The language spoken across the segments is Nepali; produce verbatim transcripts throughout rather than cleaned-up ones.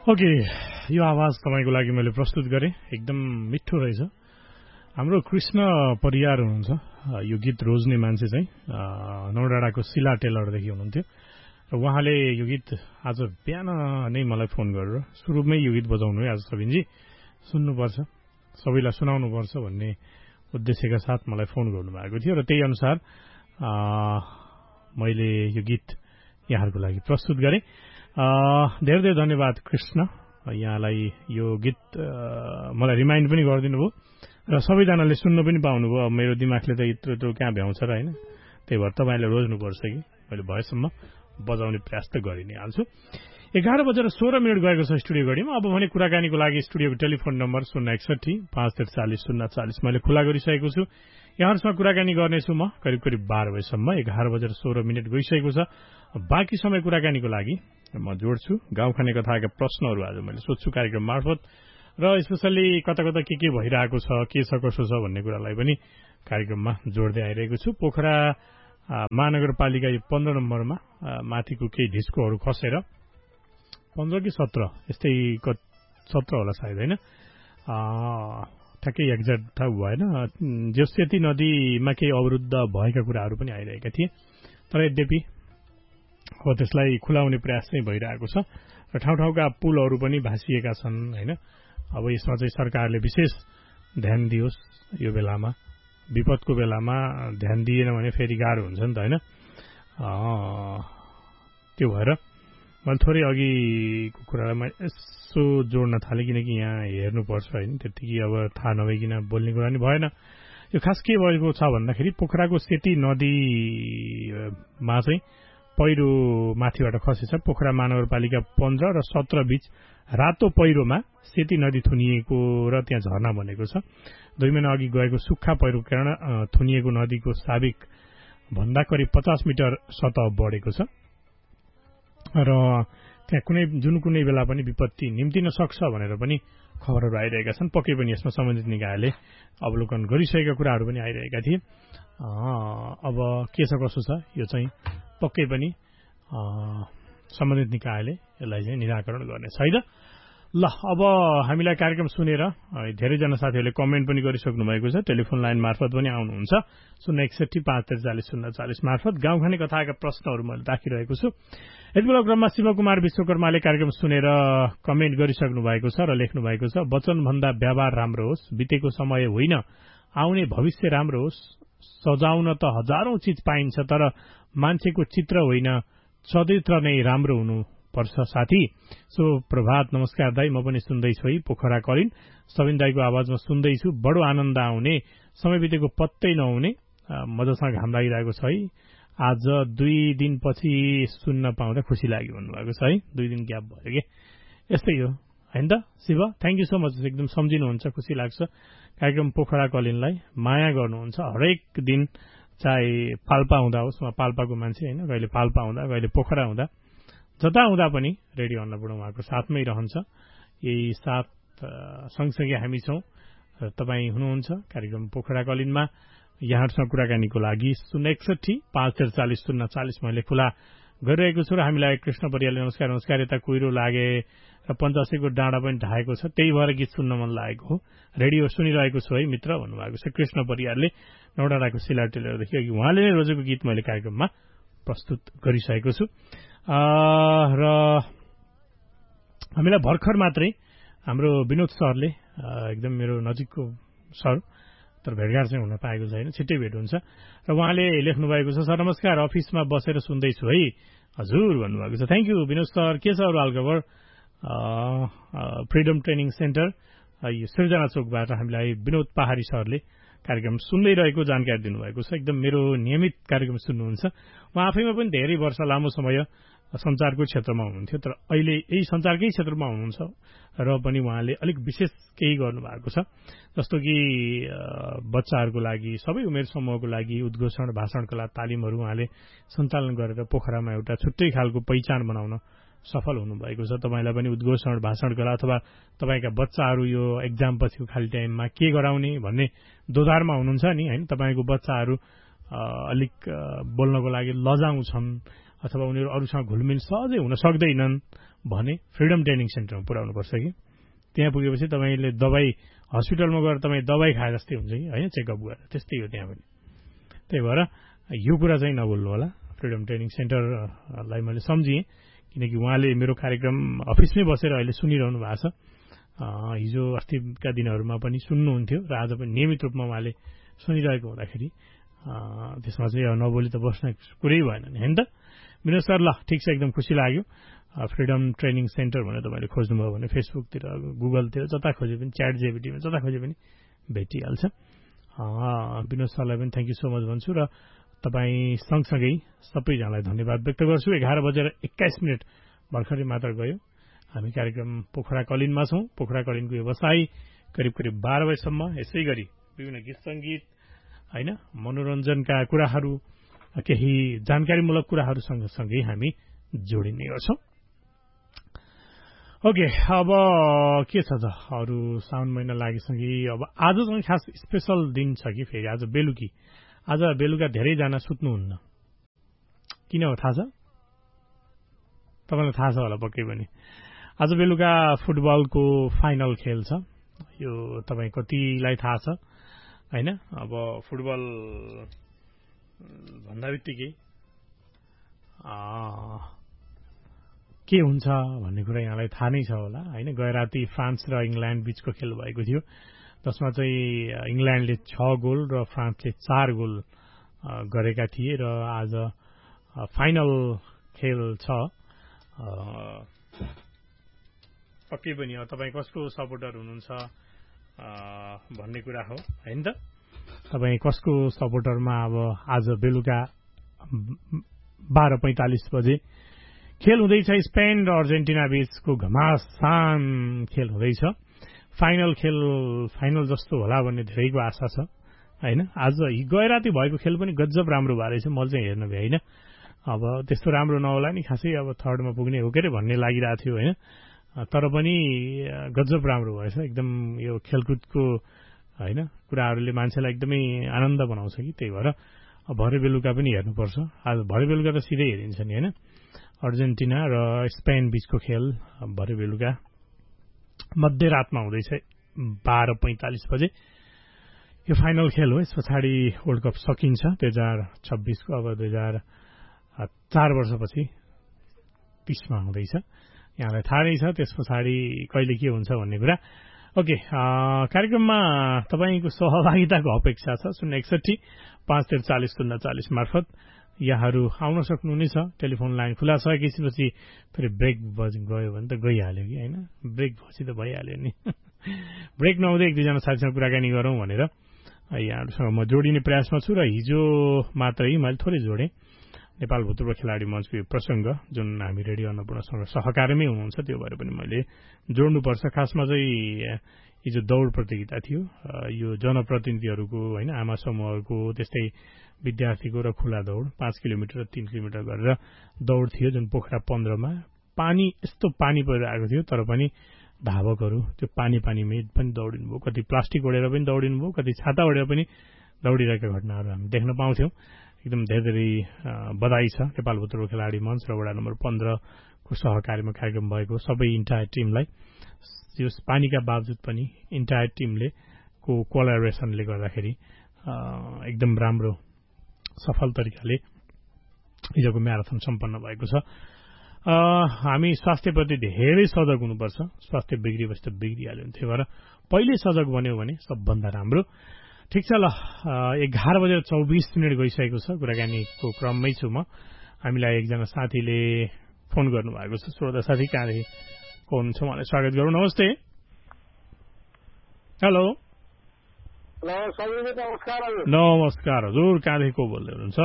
ओके, यो आवाज तपाईको लागि मैले प्रस्तुत गरेँ। एकदम मिठो रहेछ। हाम्रो कृष्ण परियार हुनुहुन्छ, यो गीत रोज्ने मान्छे चाहिँ नौडाँडाको शिला टेलरदेखि हुनुहुन्थ्यो र उहाँले यो गीत आज बिहान नै मलाई फोन गरेर सुरुमै यो गीत बजाउनु है आज सबिनजी, सुन्नुपर्छ, सबैलाई सुनाउनुपर्छ भन्ने उद्देश्यका साथ मलाई फोन गर्नुभएको थियो र त्यही अनुसार मैले यो गीत यहाँहरूको लागि प्रस्तुत गरेँ। धेरै धेरै धन्यवाद कृष्ण, यहाँलाई यो गीत मलाई रिमाइन्ड पनि गरिदिनु भयो र सबैजनाले सुन्न पनि पाउनुभयो। अब मेरो दिमागले त यत्रो यत्रो कहाँ भ्याउँछ र होइन, त्यही भएर तपाईँले रोज्नुपर्छ कि मैले भएसम्म बजाउने प्रयास त गरि नै हाल्छु। एघार बजेर सोह्र मिनट गएको छ स्टुडियो घडीमा। अब भने कुराकानीको लागि स्टुडियोको टेलिफोन नम्बर शून्य एकसठी पाँच त्रिचालिस शून्य चालिस मैले खुला गरिसकेको छु। यहाँहरूसँग कुराकानी गर्नेछु म करिब करिब बाह्र बजेसम्म। एघार बजेर सोह्र मिनट गइसकेको छ। बाँकी समय कुराकानीको लागि म जोड्छु। गाउँ खाने कथाका प्रश्नहरू आज मैले सोध्छु कार्यक्रम मार्फत र स्पेसल्ली कता कता के के भइरहेको छ, के छ कसो छ भन्ने कुरालाई पनि कार्यक्रममा जोड्दै आइरहेको छु। पोखरा महानगरपालिका यो पन्ध्र नम्बरमा माथिको केही ढिस्कोहरू खसेर पन्ध्र कि सत्र यस्तै सत्र होला सायद होइन, ठ्याक्कै एक्ज्याक्ट थाहा भएन। जो सेती नदीमा केही अवरुद्ध भएका कुराहरू पनि आइरहेका थिए, तर यद्यपि हो त्यसलाई खुलाउने प्रयास चाहिँ भइरहेको छ र ठाउँ ठाउँका पुलहरू पनि भाँसिएका छन् होइन। अब यसमा चाहिँ सरकारले विशेष ध्यान दियोस्। यो बेलामा विपदको बेलामा ध्यान दिएन भने फेरि गाह्रो हुन्छ नि त होइन। त्यो भएर मैले थोरै अघिको कुरालाई म यसो जोड्न थालेँ, किनकि यहाँ हेर्नुपर्छ होइन, त्यत्तिकै अब थाहा नभइकन बोल्ने कुरा नि भएन। यो खास के भएको छ भन्दाखेरि पोखराको सेती नदीमा चाहिँ पहिरो माथिबाट खसेछ। पोखरा महानगरपालिका पन्ध्र र सत्र बीच रातो पहिरोमा सेती नदी थुनिएको र त्यहाँ झरना बनेको छ। दुई महिना अघि गएको सुक्खा पहिरो कारण थुनिएको नदीको साबिक भन्दा करिब पचास मिटर सतह बढेको छ र त्यहाँ कुनै जुन कुनै बेला पनि विपत्ति निम्तिन सक्छ भनेर पनि खबरहरू आइरहेका छन्। पक्कै पनि यसमा सम्बन्धित निकायले अवलोकन गरिसकेका कुराहरू पनि आइरहेका थिए। अब के छ कसो छ यो चाहिँ पक्कै पनि सम्बन्धित निकायले यसलाई चाहिँ निराकरण गर्नेछ है त। ल अब हामीलाई कार्यक्रम सुनेर धेरैजना साथीहरूले कमेन्ट पनि गरिसक्नु भएको छ। टेलिफोन लाइन मार्फत पनि आउनुहुन्छ शून्य एकसठी पाँच त्रिचालिस शून्य चालिस मार्फत गाउँ खाने कथाका प्रश्नहरू मैले राखिरहेको छु। यति बेला क्रममा शिवकुमार विश्वकर्माले कार्यक्रम सुनेर कमेन्ट गरिसक्नु भएको छ र लेख्नु भएको छ, वचनभन्दा व्यवहार राम्रो होस्, बितेको समय होइन आउने भविष्य राम्रो होस्। सजाउन त हजारौं चिज पाइन्छ, तर मान्छेको चित्र होइन चरित्र नै राम्रो हुनु पर्छ साथी। सो प्रभात, नमस्कार दाई, म पनि सुन्दैछु है पोखरा कलिन सबिन दाईको आवाजमा सुन्दैछु। बडो आनन्द आउने, समय बितेको पत्तै नहुने, मजासँग घाम लागिरहेको छ है। आज दुई दिनपछि सुन्न पाउँदा खुसी लाग्यो भन्नुभएको छ है। दुई दिन ग्याप भयो कि यस्तै हो होइन त Shiv. Thank you so much, एकदम सम्झिनुहुन्छ, खुसी लाग्छ। कार्यक्रम पोखरा कलिनलाई माया गर्नुहुन्छ हरेक दिन, चाहे पाल्पा हुँदा होस्, म पाल्पाको मान्छे होइन, कहिले पाल्पा हुँदा कहिले पोखरा हुँदा जता हुँदा पनि रेडियो अन्नपूर्ण उहाँको साथमै रहन्छ। यही साथ सँगसँगै हामी छौँ र तपाईँ हुनुहुन्छ कार्यक्रम पोखरा कलिनमा। यहाँहरूसँग कुराकानीको लागि शून्य एकसठी पाँच त्रिचालिस शून्य चालिस मैले खुला गरिरहेको छु र हामीलाई कृष्ण परियारले नमस्कार नमस्कार, यता कुहिरो लागे र पञ्चासीको डाँडा पनि ढाकेको छ, त्यही भएर गीत सुन्न मन लागेको हो, रेडियो सुनिरहेको छु है मित्र भन्नुभएको छ कृष्ण परियारले नौडाँडाको शिला टेलरदेखि। अघि उहाँले नै रोजेको गीत मैले कार्यक्रममा प्रस्तुत गरिसकेको छु र हामीलाई भर्खर मात्रै हाम्रो विनोद सरले, एकदम मेरो नजिकको सर, तर भेटघाट चाहिँ हुन पाएको छैन, छिट्टै भेट हुन्छ र उहाँले लेख्नु भएको छ, सर नमस्कार, अफिसमा बसेर सुन्दैछु है हजुर भन्नुभएको छ। Thank you Vinod sir. के छ अरू हालखबर? फ्रिडम ट्रेनिङ सेन्टर यो सिर्जना चोकबाट हामीलाई विनोद पहाडी सरले कार्यक्रम सुन्दै रहेको जानकारी दिनुभएको छ। एकदम मेरो नियमित कार्यक्रम सुन्नुहुन्छ। उहाँ आफैमा पनि धेरै वर्ष लामो समय सञ्चारको क्षेत्रमा हुनुहुन्थ्यो, तर अहिले यही सञ्चारकै क्षेत्रमा हुनुहुन्छ र पनि उहाँले अलिक विशेष केही गर्नुभएको छ, जस्तो कि बच्चाहरूको लागि, सबै उमेर समूहको लागि उद्घोषण भाषण कला तालिमहरू उहाँले सञ्चालन गरेर पोखरामा एउटा छुट्टै खालको पहिचान बनाउन सफल हुनुभएको छ। तपाईँलाई पनि उद्घोषण भाषण कला अथवा तपाईँका बच्चाहरू यो एक्जाम पछिको खाली टाइममा के गराउने भन्ने दोधारमा हुनुहुन्छ नि होइन, तपाईँको बच्चाहरू अलिक बोल्नको लागि लजाउँछन् अथवा उनीहरू अरूसँग घुलमिल सहजै हुन सक्दैनन् भने फ्रिडम ट्रेनिङ सेन्टरमा पुर्याउनुपर्छ कि त्यहाँ पुगेपछि तपाईँले दबाई हस्पिटलमा गएर तपाईँ दबाई खाए जस्तै हुन्छ कि होइन चेकअप गरेर त्यस्तै हो त्यहाँ पनि त्यही भएर यो कुरा चाहिँ नभुल्नु होला फ्रिडम ट्रेनिङ सेन्टरलाई मैले सम्झिएँ किनकि उहाँले मेरो कार्यक्रम अफिसमै बसेर अहिले सुनिरहनु भएको छ हिजो अस्तिका दिनहरूमा पनि सुन्नुहुन्थ्यो र आज पनि नियमित रूपमा उहाँले सुनिरहेको हुँदाखेरि त्यसमा चाहिँ नबोली त बस्ने कुरै भएन नि होइन त विनोद सर ल ठिक छ एकदम खुसी लाग्यो फ्रिडम ट्रेनिङ सेन्टर भनेर तपाईँले खोज्नुभयो भने फेसबुकतिर गुगलतिर जता खोजे पनि च्याट जेबिटीमा जता खोजे पनि भेटिहाल्छ विनोद सरलाई पनि थ्याङ्क यू सो मच भन्छु र तपाईँ सँगसँगै सबैजनालाई धन्यवाद व्यक्त गर्छु एघार बजेर एक्काइस मिनट भर्खरै मात्र गयो हामी कार्यक्रम पोखरा कलिनमा छौँ पोखरा कलिनको व्यवसाय करिब करिब बाह्र बजेसम्म यसै गरी विभिन्न गीत सङ्गीत होइन मनोरञ्जनका कुराहरू केही जानकारीमूलक कुराहरू सँगसँगै हामी जोडिने गर्छौँ ओके अब के छ त अरू साउन महिना लागेसँगै अब आज चाहिँ खास स्पेसल दिन छ कि फेरि आज बेलुकी आज बेलुका धेरैजना सुत्नुहुन्न किन हो थाहा छ तपाईँलाई थाहा छ होला पक्कै पनि आज बेलुका फुटबलको फाइनल खेल छ यो तपाईँ कतिलाई थाहा छ होइन अब फुटबल भन्दा बित्तिकै के हुन्छ भन्ने कुरा यहाँलाई थाहा नै छ होला होइन गए राति फ्रान्स र इङ्ल्यान्ड बीचको खेल भएको थियो जसमा चाहिँ इङ्ल्यान्डले छ गोल र फ्रान्सले चार गोल गरेका थिए र आज फाइनल खेल छ पक्कै पनि तपाईँ कसको सपोर्टर हुनुहुन्छ भन्ने कुरा हो होइन त तपाईँ कसको सपोर्टरमा अब आज बेलुका बाह्र पैँतालिस बजे खेल हुँदैछ स्पेन र अर्जेन्टिना बीचको घमासान खेल हुँदैछ फाइनल खेल फाइनल जस्तो होला भन्ने धेरैको आशा छ होइन आज गए राति भएको खेल पनि गजब राम्रो भएर रहेछ मैले चाहिँ हेर्न भ्याइन अब त्यस्तो राम्रो नहोला नि खासै अब थर्डमा पुग्ने हो के अरे भन्ने लागिरहेको थियो होइन तर पनि गजब राम्रो भएछ एकदम यो खेलकुदको होइन कुराहरूले मान्छेलाई एकदमै आनन्द बनाउँछ कि त्यही भएर भरे बेलुका पनि हेर्नुपर्छ आज भरे बेलुका त सिधै हेरिन्छ नि होइन अर्जेन्टिना र स्पेन बीचको खेल भरे बेलुका मध्यरातमा हुँदैछ बाह्र पैँतालिस बजे यो फाइनल खेल हो यस पछाडि वर्ल्ड कप सकिन्छ दुई हजार छब्बिसको अब दुई हजार चार वर्षपछि तीसमा हुँदैछ यहाँलाई थाहा नै छ त्यस पछाडि कहिले के हुन्छ भन्ने कुरा ओके कार्यक्रममा तपाईँको सहभागिताको अपेक्षा छ शून्य एकसठी पाँच त्रिचालिस शून्य चालिस मार्फत यहाँहरू आउन सक्नुहुनेछ टेलिफोन लाइन खुला छ एकैछिनपछि फेरि ब्रेक बज गयो भने त गइहाल्यो कि होइन ब्रेक पछि त भइहाल्यो नि ब्रेक नहुँदै एक दुईजना साथीसँग कुराकानी गरौँ भनेर यहाँहरूसँग म जोडिने प्रयासमा छु र हिजो मात्रै मैले थोरै जोडेँ नेपाल भूतपूर्व खेलाडी मञ्चको यो प्रसङ्ग जुन हामी रेडियो अन्नपूर्णसँग सहकार्यमै हुनुहुन्छ त्यो भएर पनि मैले जोड्नुपर्छ खासमा चाहिँ हिजो दौड प्रतियोगिता थियो यो जनप्रतिनिधिहरूको होइन आमा समूहहरूको त्यस्तै विद्यार्थीको र खुला दौड पाँच किलोमिटर र तीन किलोमिटर गरेर दौड थियो जुन पोखरा पन्ध्रमा पानी यस्तो पानी पहिरो आएको थियो तर पनि धावकहरू त्यो पानी पानीमै पनि दौडिनु भयो कति प्लास्टिक ओढेर पनि दौडिनु भयो कति छाता ओढेर पनि दौडिरहेका घटनाहरू हामी देख्न पाउँथ्यौँ एकदम धेरै धेरै बधाई छ नेपाल भूतपूर्व खेलाडी मञ्च र वडा नम्बर पन्ध्रको सहकार्यमा कार्यक्रम भएको सबै इन्टायर टिमलाई यो पानीका बावजुद पनि इन्टायर टिमले को कोलाबोरेसनले गर्दाखेरि एकदम राम्रो सफल तरिकाले हिजोको म्याराथन सम्पन्न भएको छ हामी स्वास्थ्यप्रति धेरै सजग हुनुपर्छ स्वास्थ्य बिग्रिएपछि त बिग्रिहाल्यो त्यही भएर पहिले सजग बन्यो भने सबभन्दा राम्रो ठिक छ ल एघार बजेर चौबिस मिनट गइसकेको छ कुराकानीको क्रममै छु म हामीलाई एकजना साथीले फोन गर्नुभएको छ श्रोता साथी कहाँदेखि को हुनुहुन्छ उहाँलाई स्वागत गरौँ नमस्ते हेलो नमस्कार हजुर कहाँदेखि को बोल्दै हुनुहुन्छ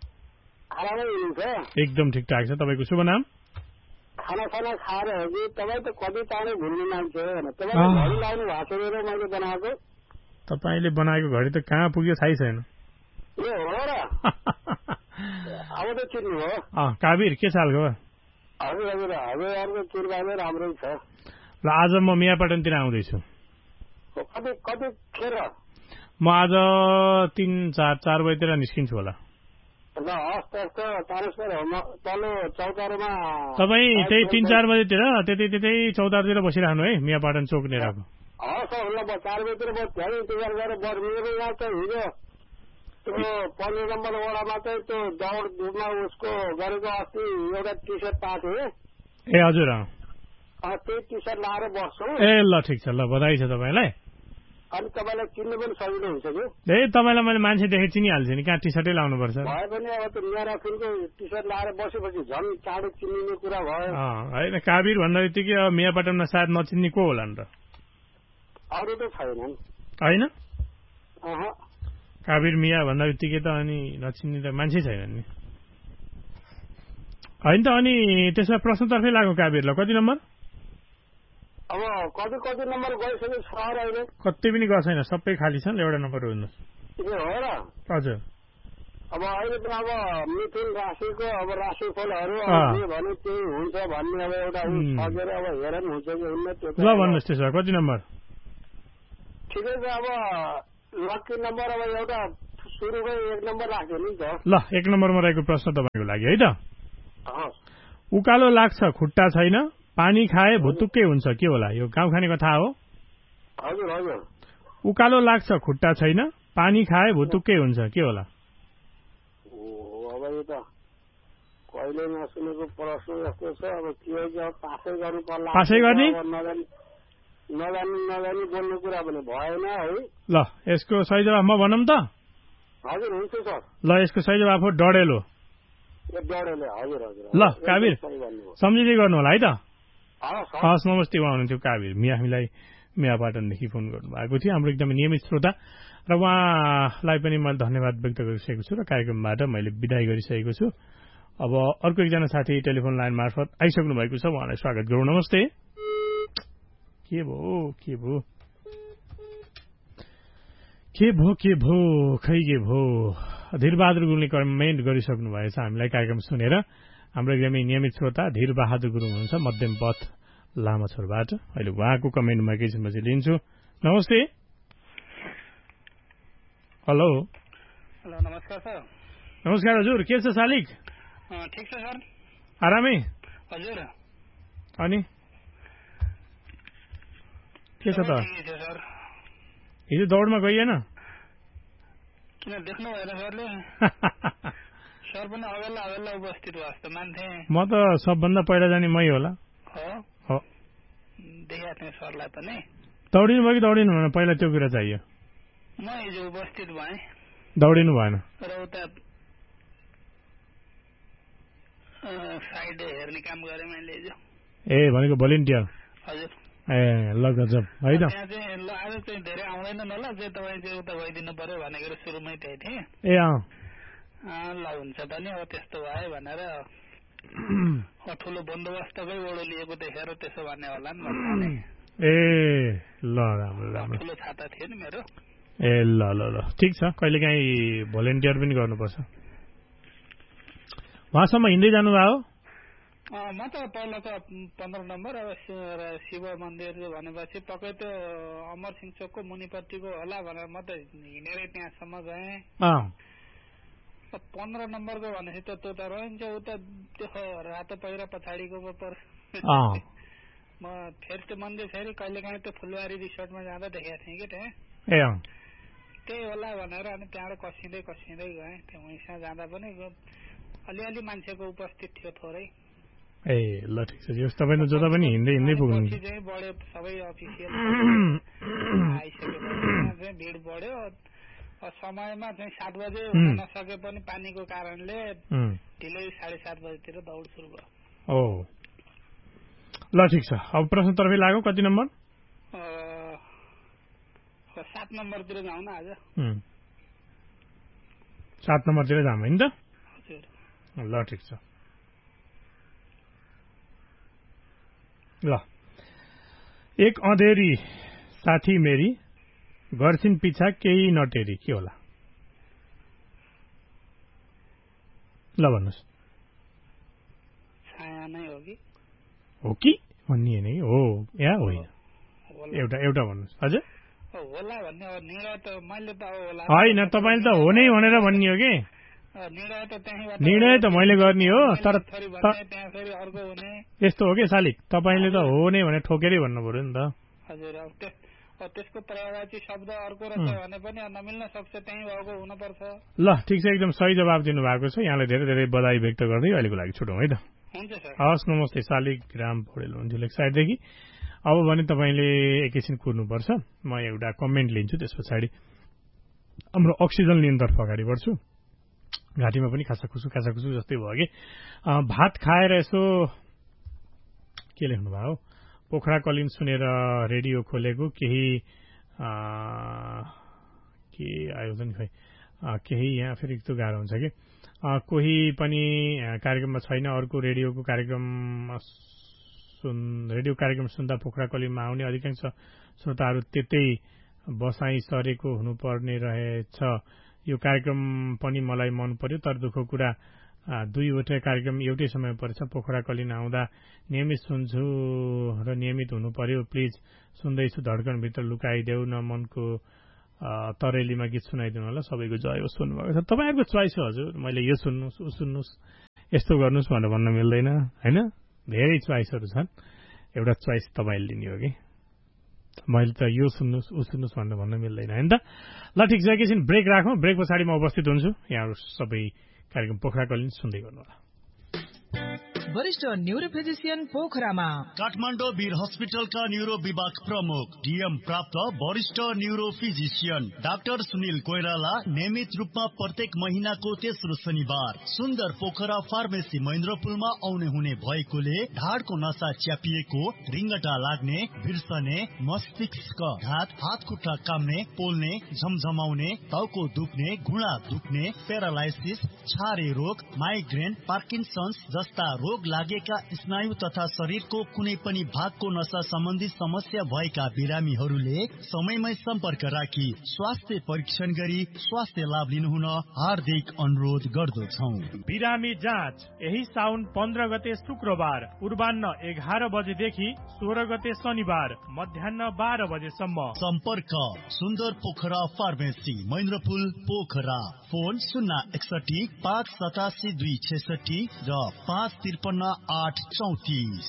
एकदम ठिकठाक छ तपाईँको शुभ नाम खाना खाना खाएर हजुर तपाईँ त कति चाँडै भुल्ने मान्छे हो तपाईँ लाउनु भएको छ मैले बनाएको तपाईँले बनाएको घडी त कहाँ पुग्यो थाहै छैन ए हो र अब त चिन्नु हो काबिर के चालको हजुर हजुर हजुरहरूको चिरबाले राम्रै छ ल आज म मियापाटनतिर आउँदैछु कति कति खेर म आज तीन चार चार बजीतिर निस्किन्छु होला ल हस् त्यस्तो ट्रान्सफर तल्लो चौतारोमा तपाईँ त्यही तिन चार बजेतिर त्यतै त्यतै चौतारोतिर बसिरहनु है मियापाटन चोक नेरको हस् ल म चार बजीतिर म त्यहाँ इन्तजार गरेर बर मेरो यहाँ चाहिँ हिजो त्यो पन्ध्र नम्बर वडामा चाहिँ त्यो दौड धुपमा उसको गरेको अस्ति एउटा टी सर्ट पाएको थिएँ ए हजुर त्यही टी सर्ट लाएर बस्छु ए ल ठिक छ ल बधाई छ तपाईँलाई अनि तपाईँलाई चिन्नु पनि सजिलो हुन्छ कि ए तपाईँलाई मैले मान्छे देखेँ चिनिहाल्छु नि कहाँ टी सर्टै लाउनु पर्छ भए पनि अब त्यो मियाराखुनको टी सर्ट लाएर बसेपछि झन् चाँडो चिनिने कुरा भयो होइन काबिर भन्दा बित्तिकै अब मियापाटनमा सायद नचिन्ने को होला नि त अरू त छैनन् होइन काबिर मिया भन्दा बित्तिकै त अनि नचिन्ने त मान्छे छैनन् नि होइन त अनि त्यसमा प्रश्नतर्फै लाग्यो काबिरलाई कति नम्बर अब कति कति नम्बर गइसक्यो सर अहिले कति पनि गएको छैन सबै खाली छन् एउटा नम्बर हेर्नुहोस् ए हो र हजुर अब अहिले त अब मिथुन राशिको अब राशिफलहरू के भने त्यही हुन्छ भन्ने अब एउटा सकेर अब हेर पनि हुन्छ कि हुन्न त्यो ल भन्नुहोस् त्यसो कति नम्बर ठिकै छ अब लक्की नम्बर अब एउटा सुरुकै एक नम्बर राख्यो नि त ल एक नम्बरमा रहेको प्रश्न तपाईँको लागि है त उकालो लाग्छ खुट्टा छैन पानी खाए भुतुक्कै हुन्छ के होला यो गाउँ खानेको थाहा हो हजुर हजुर उकालो लाग्छ खुट्टा छैन पानी खाए भुतुक्कै हुन्छ के होला अब यो त कहिले नसुनेको प्रश्न जस्तो छ अब के हो कि अब पासै गर्नु पर्ला पासै गर्ने नजानी नजानी बोल्ने कुरा पनि भएन है ल यसको सही जवाफ म भनौँ त हजुर हुन्छ सर ल यसको सही जवाफ हो डढेलो डढेलो हजुर हजुर ल काबिर सम्झिँदै गर्नु होला है त हस् नमस्ते उहाँ हुनुहुन्थ्यो काबिर मिया हामीलाई मियापाटनदेखि फोन गर्नुभएको थियो हाम्रो एकदमै नियमित श्रोता र उहाँलाई पनि मैले धन्यवाद व्यक्त गरिसकेको छु र कार्यक्रमबाट मैले विदाई गरिसकेको छु अब अर्को एकजना साथी टेलिफोन लाइन मार्फत आइसक्नु भएको छ उहाँलाई स्वागत गरौँ नमस्ते के भयो के भयो के भो के भो खै के भो धीरबहादुर गुरुङले कमेन्ट गरिसक्नु भएछ हामीलाई कार्यक्रम सुनेर हाम्रो एकदमै नियमित श्रोता धीरबहादुर गुरुङ हुनुहुन्छ मध्यम पथ लामाछोरबाट अहिले उहाँको कमेन्ट म एकैछिनपछि लिन्छु नमस्ते हेलो हेलो नमस्कार सर नमस्कार हजुर के छ शालिक ठिक छ सर आरामै हजुर अनि के छ त हिजो दौडमा गइएन किन देख्नु भएन सरले सर पनि अवेला अवेला उपस्थित भएको जस्तो मान्थे म त सबभन्दा पहिला जाने मै होला हो देखाएको थिएँ सरलाई पनि दौडिनु भयो कि दौडिनु भएन पहिला त्यो कुरा चाहियो म हिजो उपस्थित भएँ दौडिनु भएन र उता फ्राइडे हेर्ने काम गरेँ मैले हिजो ए भनेको भोलिन्टियर हजुर ए ल गजब है त त्यहाँ चाहिँ ल आज चाहिँ धेरै आउँदैन न ल चाहिँ तपाईँ चाहिँ उता गइदिनु पर्यो भनेको सुरुमै त्यही थिएँ ए अँ ल हुन्छ त नि अब त्यस्तो भयो भनेर ठुलो बन्दोबस्तकै ओडो लिएको देखेर त्यसो भन्ने होला नि ए ल राम्रो राम्रो ठुलो छाता थियो नि मेरो ए ल ल ल ठिक छ कहिलेकाहीँ भोलिन्टियर पनि गर्नुपर्छ उहाँसम्म हिँड्दै जानुभयो म त पहिला त पन्ध्र नम्बर अब शिव मन्दिर भनेपछि पक्कै त्यो अमर सिंह चोकको मुनिपट्टिको होला भनेर म त हिँडेरै त्यहाँसम्म गएँ पन्ध्र नम्बरको भनेपछि त त्यो त रहन्छ उता त्यो रातो पहिरा पछाडिको पर्छ म फेरि त्यो मन्दिर फेरि कहिलेकाहीँ त्यो फुलबारी रिसोर्टमा जाँदा देखेको थिएँ कि त्यहाँ त्यही होला भनेर अनि त्यहाँबाट कसिँदै कसिँदै गएँ त्यो उहीँसँग जाँदा पनि अलिअलि मान्छेको उपस्थित थियो थोरै ए ल ठिक छ यस तपाईँ जता पनि हिँड्दै हिँड्दै पुग्नु चाहिँ बढ्यो सबै अफिसियल आइसकेपछि भिड बढ्यो समयमा चाहिँ सात बजे हुन नसके पनि पानीको कारणले ढिलै साढे सात बजेतिर दौड सुरु भयो ओ ल ठिक छ अब प्रश्नतर्फै लाग्यो कति नम्बर सात नम्बरतिर जाउँ न आज सात नम्बरतिर जाऊँ होइन त ल ठिक छ ल एक अँधेरी साथी मेरी गर्छिन् पिछा केही नटेरी के होला ल भन्नुहोस् छाया नै हो कि हो कि भनिए नै हो या होइन एउटा एउटा भन्नुहोस् हजुर होला भन्ने त मैले त होला होइन तपाईँले त हो नै भनेर भन्ने हो कि निर्णय त मैले गर्ने हो, तर यस्तो हो कि शालिक, तपाईँले त हो नै भने ठोकेरै भन्नु पर्यो नि त। हजुर, त्यसको पर्यायवाची शब्द अर्को रहेछ भने पनि नमिल्न सक्छ, त्यही भएको हुनुपर्छ। ल ठिक छ, एकदम सही जवाब दिनुभएको छ। यहाँलाई धेरै धेरै बधाई व्यक्त गर्दै अहिलेको लागि छुटौँ है त। हुन्छ सर। हवस्, नमस्ते। शालिक राम पौडेल हुनुहुन्थ्यो लेक साइडदेखि। अब भने तपाईँले एकैछिन कुर्नुपर्छ, म एउटा कमेन्ट लिन्छु, त्यस पछाडि हाम्रो अक्सिजन लिनतर्फ अगाडि बढ्छु। घाँटीमा पनि खासाखुसु खासाखुसु जस्तै भयो कि भात खाएर यसो के लेख्नु भयो, पोखरा कलिन सुनेर रेडियो खोलेको, केही के आयोजन खै केही यहाँ फेरि यस्तो गाह्रो हुन्छ कि कोही पनि कार्यक्रममा छैन, अर्को रेडियोको कार्यक्रम सुन रेडियो कार्यक्रम सुन्दा पोखरा कलिनमा आउने अधिकांश श्रोताहरू त्यतै बसाई सरेको हुनुपर्ने रहेछ। यो कार्यक्रम पनि मलाई मन पर्यो, तर दुःखको कुरा दुईवटा कार्यक्रम एउटै समय परेछ। पोखरा कलिन आउँदा नियमित सुन्छु र नियमित हुनु पर्यो। प्लिज सुन्दैछु, धड्कनभित्र लुकाइदेऊ न, मनको तरेलीमा गीत सुनाइदिनु होला। सबैको जय होस् भन्नुभएको छ। तपाईँहरूको चोइस हो हजुर, मैले यो सुन्नुहोस् ऊ सुन्नुहोस् यस्तो गर्नुहोस् भनेर भन्न मिल्दैन होइन, धेरै चोइसहरू छन्। एउटा चोइस तपाईँले लिने हो कि मैले त यो सुन्नुहोस् ऊ सुन्नुहोस् भनेर भन्न मिल्दैन होइन त। ल ठिक छ, एकैछिन ब्रेक राखौँ, ब्रेक पछाडि म उपस्थित हुन्छु। यहाँहरू सबै कार्यक्रम पोखरा कलिन सुन्दै गर्नुहोला। वरिष्ठ न्यूरो फिजिशियन पोखरामा काठमाडौँ वीर हस्पिटलका न्यूरो विभाग प्रमुख डीएम प्राप्त वरिष्ठ neuro physician doctor Sunil Koirala नियमित रूपमा प्रत्येक महीनाको तेस्रो शनिबार सुन्दर पोखरा फार्मेसी महेन्द्रपुलमा आउने हुने भएकोले ढाडको नसा च्यापिएको, रिङ्गटा लाग्ने, बिर्सने, मस्तिष्क घात, हात खुट्टा काम्ने, पोल्ने, झमझमाउने, टाउको दुख्ने, घुँडा दुख्ने, प्यारालाइसिस, छारे रोग, माइग्रेन, पार्किन्सन्स जस्ता रोग लागेका स्नायु तथा शरीरको कुनै पनि भागको नसा सम्बन्धी समस्या भएका बिरामीहरूले समयमै सम्पर्क राखी स्वास्थ्य परीक्षण गरी स्वास्थ्य लाभ लिनुहुन हार्दिक अनुरोध गर्दछौं। बिरामी जाँच यही साउन पन्ध्र गते शुक्रबार पूर्वान्न एघार बजेदेखि सोह्र गते शनिबार मध्याह बाह्र बजेसम्म। सम्पर्क सुन्दर पोखरा फार्मेसी महेन्द्रपुल पोखरा। फोन शून्य एकसठी पाँच सतासी दुई छेसठी र पाँच त्रिपन्न आठ चौतिस।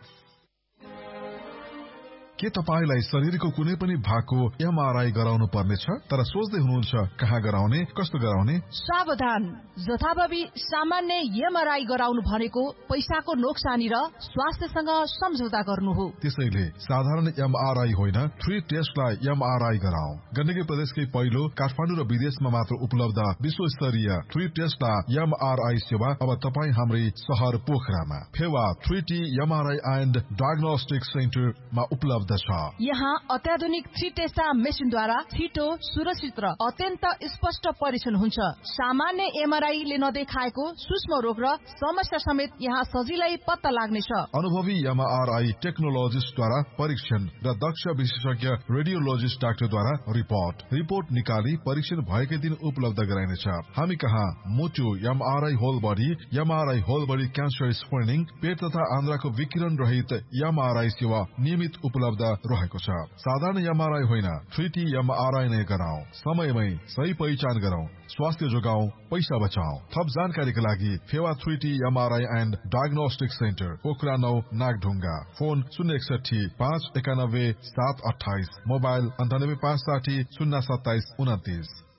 के तपाईलाई शरीरको कुनै पनि भागको एमआरआई गराउनु पर्नेछ, तर सोच्दै हुनुहुन्छ कहाँ गराउने, कस्तो गराउने? सावधान, जथाभावी सामान्य एमआरआई गराउनु भनेको पैसाको नोक्सानी र स्वास्थ्यसँग सम्झौता गर्नु हो। त्यसैले साधारण एमआरआई होइन, थ्री टेस्टलाई एमआरआई गराऊ। गण्डकी प्रदेशकै पहिलो काठमाडौँ र विदेशमा मात्र उपलब्ध विश्वस्तरीय थ्री टेस्टला एमआरआई सेवा अब तपाईँ हाम्रै शहर पोखरामा Phewa three T MRI and diagnostic सेन्टरमा उपलब्ध छ। यहाँ अत्याधुनिक थ्री टेस्टा मेसिनद्वारा छिटो, सुरक्षित र अत्यन्त स्पष्ट परीक्षण हुन्छ। सामान्य एमआरआईले नदेखाएको सूक्ष्म रोग र समस्या समेत यहाँ सजिलै पत्ता लाग्नेछ। अनुभवी एमआरआई टेक्नोलोजिस्टद्वारा परीक्षण र दक्ष विशेषज्ञ रेडियोलोजिस्ट डाक्टरद्वारा रिपोर्ट रिपोर्ट निकाली परीक्षण भएकै दिन उपलब्ध गराइनेछ। हामी कहाँ मुटु MRI whole body, MRI whole body cancer screening, पेट तथा आन्द्राको विकिरण रहित एमआरआई सेवा नियमित उपलब्ध रहेको छ। साधारण एमआरआई होइन, थ्री टी एमआरआई नै गराऊ। समयमै सही पहिचान गराऊ, स्वास्थ्य जोगाऊ, पैसा बचाऊ। थप जानकारीका लागि Phewa three T MRI and diagnostic centre Pokhara नौ नागढुङ्गा। फोन शून्य एकसठी पाँच एकानब्बे सात अठाइस, मोबाइल अन्ठानब्बे पाँच साठी शून्य सत्ताइस उन्तिस।